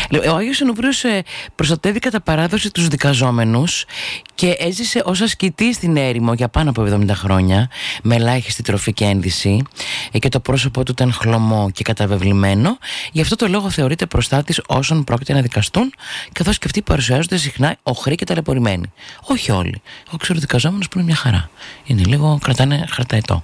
Ο Άγιος Ονούφριος προστατεύει κατά παράδοση τους δικαζόμενους και έζησε ως ασκητής στην έρημο για πάνω από 70 χρόνια με ελάχιστη τροφή και ένδυση, και το πρόσωπό του ήταν χλωμό και καταβεβλημένο. Γι' αυτό το λόγο θεωρείται προστάτης όσων πρόκειται να δικαστούν, καθώς και αυτοί παρουσιάζονται συχνά οχροί και ταλαιπωρημένοι. Όχι όλοι. Εγώ ξέρω δικαζόμενους που είναι μια χαρά. Είναι λίγο, κρατάνε χαρταετό.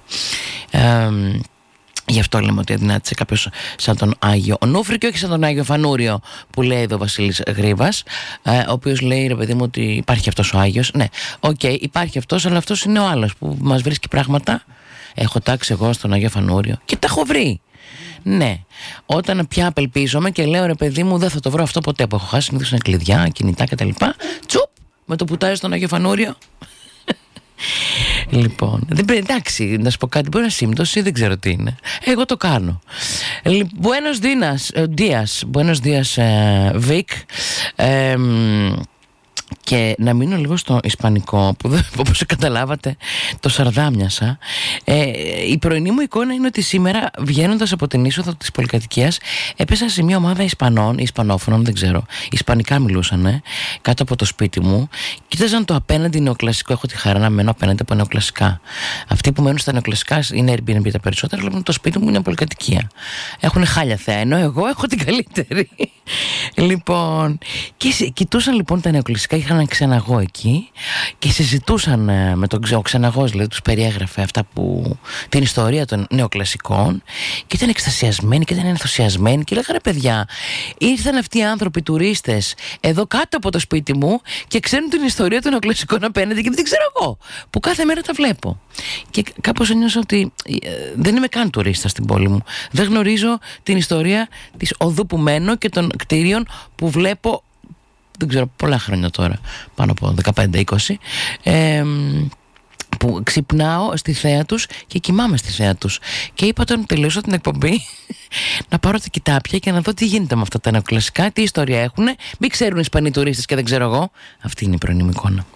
Γι' αυτό λέμε ότι αδυνάτησε κάποιος σαν τον Άγιο Ονούφριο και όχι σαν τον Άγιο Φανούριο που λέει εδώ ο Βασίλης Γρήβας, ο οποίος λέει, ρε παιδί μου, ότι υπάρχει αυτός ο Άγιος. Ναι, υπάρχει αυτός, αλλά αυτός είναι ο άλλος που μας βρίσκει πράγματα. Έχω τάξει εγώ στον Άγιο Φανούριο και τα έχω βρει. Ναι, όταν πια απελπίζομαι και λέω, ρε παιδί μου, δεν θα το βρω αυτό ποτέ, που έχω χάσει συνήθως είναι κλειδιά, κινητά κτλ. Τσουπ, με το πουτάζι στον Άγιο Φανούριο. Λοιπόν, εντάξει, να σου πω κάτι, μπορεί να σύμπτωση, δεν ξέρω τι είναι. Εγώ το κάνω. Buenos días, Vic. Και να μείνω λίγο στο ισπανικό που όπως καταλάβατε το σαρδάμιασα. Η πρωινή μου εικόνα είναι ότι σήμερα, βγαίνοντας από την είσοδο της πολυκατοικίας, έπεσα σε μια ομάδα Ισπανών, Ισπανόφωνων, δεν ξέρω, Ισπανικά μιλούσανε, κάτω από το σπίτι μου. Κοίταζαν το απέναντι νεοκλασικό. Έχω τη χαρά να μένω απέναντι από νεοκλασικά. Αυτοί που μένουν στα νεοκλασικά είναι Airbnb τα περισσότερα, βλέπουν το σπίτι μου είναι πολυκατοικία. Έχουν χάλια θέα, ενώ εγώ έχω την καλύτερη. Λοιπόν, και κοιτούσαν λοιπόν τα νεοκλασικά. Είχαν ένα ξεναγό εκεί και συζητούσαν με τον ξεναγός, δηλαδή τους περιέγραφε την ιστορία των νεοκλασικών, και ήταν εκστασιασμένοι και ήταν ενθουσιασμένοι και λέγανε, παιδιά, ήρθαν αυτοί οι άνθρωποι τουρίστες εδώ κάτω από το σπίτι μου και ξέρουν την ιστορία των νεοκλασικών απέναντι και δεν την ξέρω εγώ, που κάθε μέρα τα βλέπω. Και κάπως ένιωσα ότι δεν είμαι καν τουρίστα στην πόλη μου, δεν γνωρίζω την ιστορία της οδού που μένω και των κτίριων που βλέπω, δεν ξέρω, πολλά χρόνια τώρα, πάνω από 15-20, που ξυπνάω στη θέα τους και κοιμάμαι στη θέα τους. Και είπα όταν τελειώσω την εκπομπή να πάρω τα κοιτάπια και να δω τι γίνεται με αυτά τα νεοκλασικά, τι ιστορία έχουνε, μην ξέρουν οι Ισπανοί τουρίστες και δεν ξέρω εγώ. Αυτή είναι η πρωινή μου εικόνα.